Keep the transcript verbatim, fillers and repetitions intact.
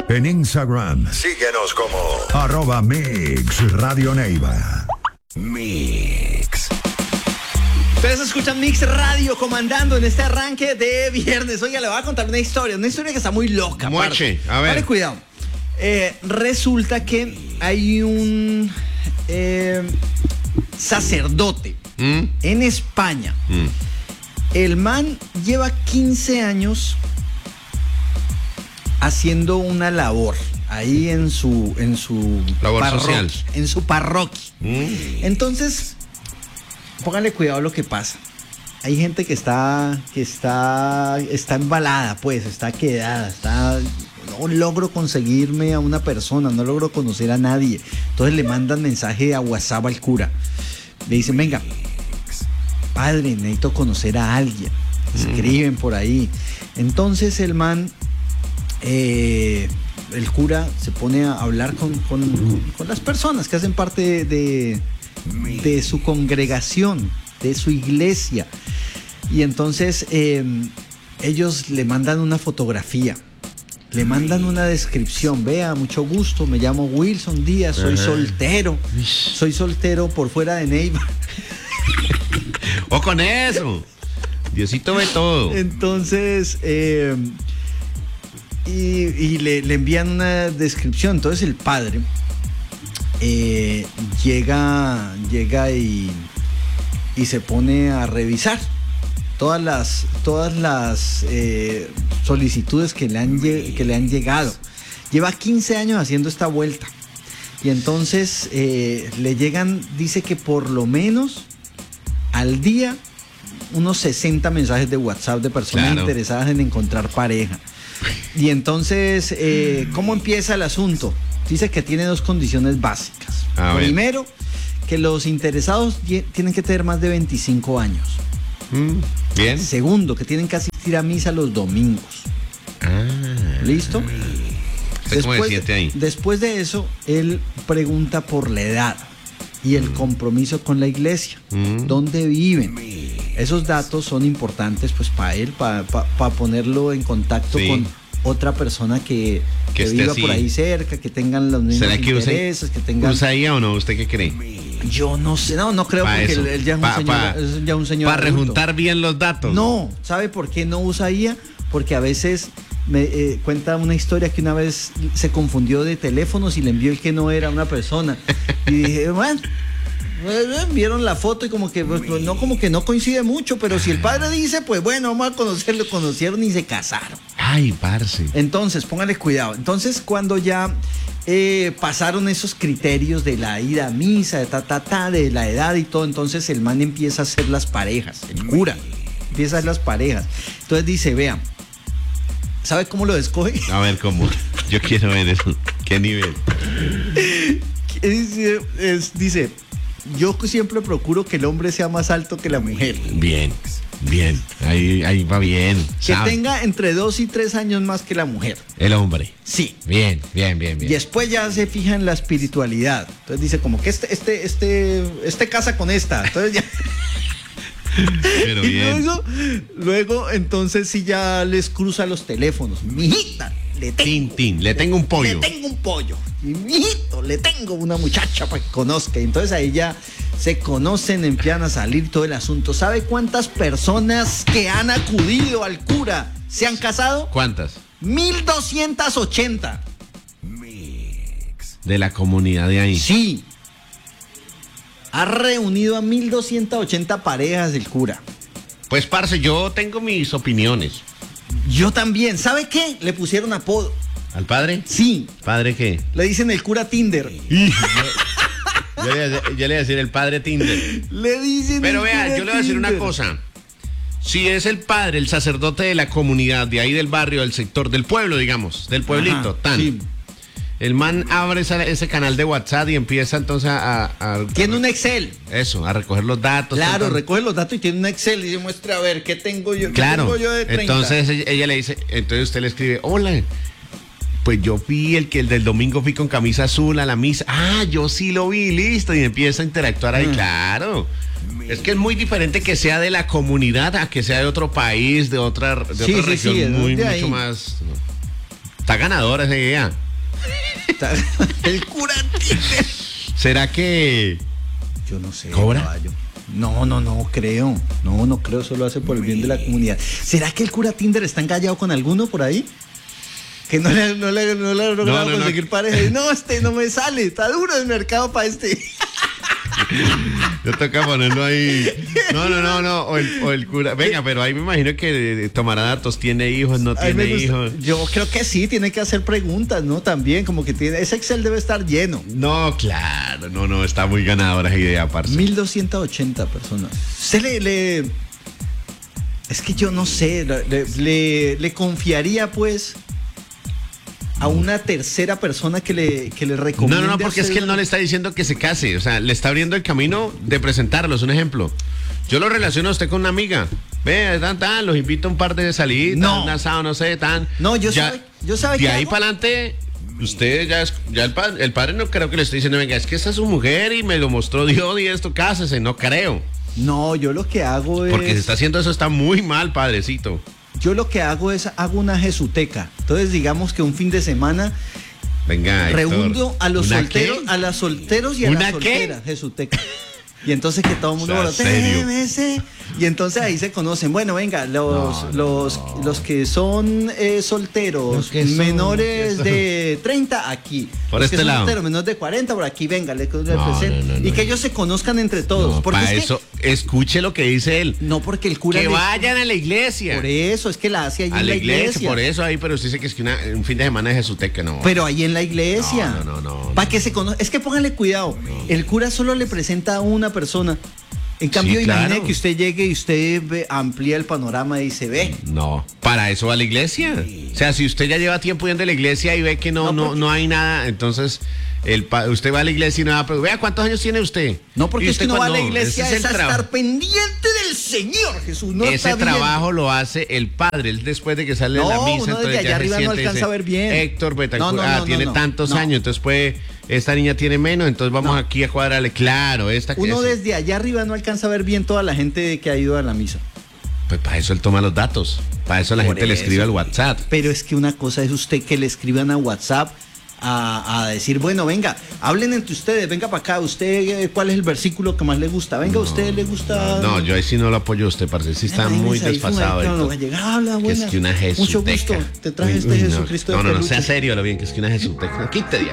En Instagram, síguenos como arroba Mix Radio Neiva. Mix. Ustedes escuchan Mix Radio comandando en este arranque de viernes. Oiga, le voy a contar una historia, una historia que está muy loca. Mueche, a ver. Vale, cuidado. Eh, resulta que hay un eh, sacerdote ¿Mm? en España. Mm. El man lleva quince años haciendo una labor ahí en su en su labor parroquia, social. en su parroquia. Mm. Entonces, póngale cuidado a lo que pasa. Hay gente que está que está está embalada, pues, está quedada, está no logro conseguirme a una persona, no logro conocer a nadie. Entonces le mandan mensaje a WhatsApp al cura. Le dicen, venga, padre, necesito conocer a alguien. Escriben por ahí. Entonces el man, eh, el cura se pone a hablar con, con, con, con las personas que hacen parte de, de su congregación, de su iglesia. Y entonces eh, ellos le mandan una fotografía. Le mandan una descripción. Vea, mucho gusto, me llamo Wilson Díaz, soy Ajá. soltero. Soy soltero por fuera de Neiva. O con eso. Diosito ve todo. Entonces, eh, y, y le, le envían una descripción. Entonces el padre eh, llega, llega y, y se pone a revisar todas las, todas las eh, solicitudes que le, han, que le han llegado. Lleva quince años haciendo esta vuelta. Y entonces eh, le llegan, dice que por lo menos al día unos sesenta mensajes de WhatsApp de personas Claro. interesadas en encontrar pareja. Y entonces, eh, ¿cómo empieza el asunto? Dice que tiene dos condiciones básicas. A ver. Primero, que los interesados tie- tienen que tener más de veinticinco años. Mm. Bien. Segundo, que tienen que asistir a misa los domingos. Ah. ¿Listo? Usted como decíate ahí. después de eso, él pregunta por la edad y el compromiso con la iglesia. Mm. ¿Dónde viven? Esos datos son importantes pues para él, para pa, pa ponerlo en contacto Sí. con otra persona que, Que que esté viva así. por ahí cerca, que tengan los mismos ¿Será que usa, intereses, que tengan... usa I A o no? ¿Usted qué cree? Yo no sé, no, no creo Pa porque eso. él, él ya es un Pa- señor, pa- es ya un señor Para adulto. rejuntar bien los datos. No, ¿sabe por qué no usa I A? Porque a veces me eh, cuenta una historia que una vez se confundió de teléfonos y le envió el que no era una persona. Y dije, bueno, eh, vieron la foto y como que pues, no como que no coincide mucho, pero si el padre dice, pues bueno, vamos a conocerlo, conocieron y se casaron. Ay, parce. Entonces, póngale cuidado. Entonces, cuando ya eh, pasaron esos criterios de la ida a misa, de ta, ta, ta, de la edad y todo, entonces el man empieza a hacer las parejas, el cura empieza a hacer las parejas. Entonces dice, vean, ¿sabe cómo lo escoge? A ver cómo. Yo quiero ver eso. ¿Qué nivel? Dice, es- dice, yo siempre procuro que el hombre sea más alto que la mujer. Bien, bien. Ahí, ahí va bien. Que Sabe. tenga entre dos y tres años más que la mujer. El hombre. Sí. Bien, bien, bien, Y bien. después ya se fija en la espiritualidad. Entonces dice como que este, este, este, este casa con esta. Entonces ya. Pero Y bien. luego, luego, entonces sí ya les cruza los teléfonos. Mijita, le tengo. Tin, tin. Le tengo un pollo. Le tengo un pollo. Y mijito, le tengo una muchacha para que conozca. Y entonces ahí ya se conocen, empiezan a salir todo el asunto. ¿Sabe cuántas personas que han acudido al cura se han casado? ¿Cuántas? mil doscientas ochenta. De la comunidad de ahí. Sí. Ha reunido a mil doscientas ochenta parejas el cura. Pues, parce, yo tengo mis opiniones. Yo también. ¿Sabe qué? Le pusieron apodo. ¿Al padre? Sí. ¿Padre qué? Le dicen el cura Tinder. Yo le, yo le voy a decir el padre Tinder. Le dicen Pero el vea, cura yo le voy a decir una Tinder. cosa. Si es el padre, el sacerdote de la comunidad, de ahí del barrio, del sector, del pueblo, digamos, del pueblito, Ajá, tan. sí. El man abre esa- ese canal de WhatsApp y empieza entonces a... a- a- Tiene un Excel. Eso, a recoger los datos. Claro, tan, tan. recoge los datos y tiene un Excel y se muestra a ver qué tengo yo. qué Claro, tengo yo de treinta. entonces ella, ella le dice, entonces usted le escribe, hola, pues yo vi el que el del domingo fui con camisa azul a la misa, ah, yo sí lo vi, listo, y empieza a interactuar ahí, Mm. claro. Es que es muy diferente que sea de la comunidad a que sea de otro país, de otra, de Sí, otra sí, región, sí, es muy, de mucho ahí. más... Está ganadora esa idea. Está- el cura Tinder. ¿Será que Yo no sé. ¿Cobra? Caballo. No, no, no creo. No, no creo, solo hace por el bien de la comunidad. ¿Será que el cura Tinder está engallado con alguno por ahí? Que no le, no le, no le ha logrado No, no, no. conseguir pareja. No, este no me sale. Está duro el mercado para este. yo toca ponerlo ahí? No, no, no, no. O el, o el cura. Venga, pero ahí me imagino que tomará datos. ¿Tiene hijos? ¿No A mí me tiene gusta- hijos? Yo creo que sí, tiene que hacer preguntas, ¿no? También, como que tiene. Ese Excel debe estar lleno. No, claro. No, no. Está muy ganadora esa idea, parce. mil doscientas ochenta personas. Se le, le- Es que yo no sé. Le, le- le confiaría, pues, a una tercera persona que le, que le No, recomiende. no, no, porque es hacer que él no una- le está diciendo que se case. O sea, le está abriendo el camino de presentarlos. Un ejemplo. Yo lo relaciono a usted con una amiga. Ve, tan, tan, los invito a un par de salidas, No. un asado, no sé, tan. No, yo Ya- sabe- yo sabe De qué ahí hago. para adelante, usted ya es, ya el padre, el padre no creo que le esté diciendo, venga, es que esta es su mujer y me lo mostró Dios y esto, cásese, no creo. No, yo lo que hago es. Porque si está haciendo eso está muy mal, padrecito. Yo lo que hago es hago una jesuteca. Entonces, digamos que un fin de semana Venga, Héctor. reúno a los ¿Una solteros, qué? a las solteros y a ¿Una las qué? solteras, jesuteca. Y entonces que todo el mundo O sea, voltea, ¿serio? "T M C", y entonces ahí se conocen. Bueno, venga, los, No, los, no. los que son eh, solteros, Los que son, menores los que son. de treinta, aquí. Por los este que son lado. solteros, menores de cuarenta, por aquí, venga, le, le No, presento. no, no, y no. que ellos se conozcan entre todos. No, porque para es que- eso, escuche lo que dice él. no, porque el cura Que le- vayan a la iglesia. por eso, es que la hace allí A en la la iglesia, iglesia. por eso ahí, pero usted dice que es que una- un fin de semana de Jesuteca, no. Pero ahí en la iglesia. No, no, no, no, Para no. que se conozca. Es que póngale cuidado. El cura solo le presenta a una persona. En cambio, Sí, imagine claro. que usted llegue y usted ve- amplía el panorama y se ve. No, para eso va a la iglesia. O sea, si usted ya lleva tiempo yendo a la iglesia y ve que no, No, no, porque- no hay nada, entonces el pa- usted va a la iglesia y no va a preguntar, vea, ¿cuántos años tiene usted? No, porque ¿Y es que usted no va a la cuándo? iglesia, Ese es, el a trabajo. estar pendiente del Señor Jesús. No Ese está viendo. trabajo lo hace el padre, él después de que sale de No, la misa, uno desde entonces allá ya arriba se no siente y alcanza a ver bien. Héctor Betancourt, No, no, ah, no, tiene no, tantos no. años, entonces pues esta niña tiene menos, entonces vamos No. aquí a cuadrarle, claro, esta que Uno es- desde allá arriba no alcanza a ver bien toda la gente que ha ido a la misa. Pues para eso él toma los datos, para eso la Por gente le eso. escribe al WhatsApp. Pero es que una cosa es usted que le escriban a WhatsApp a, a decir, bueno, venga, hablen entre ustedes, venga para acá, usted, eh, ¿cuál es el versículo que más le gusta? Venga, ¿a usted le gusta? No, yo ahí sí no lo apoyo a usted, parce, sí está Imagínese muy ahí, desfasado. fumadito, no Héctor. va a llegar, habla, Que es buenas. que una Jesuteca. Mucho gusto, te traje Uy, este uy, no. Jesucristo No, de no, no, peluche. sea serio lo bien, que es que una Jesuteca. Quítate de ahí.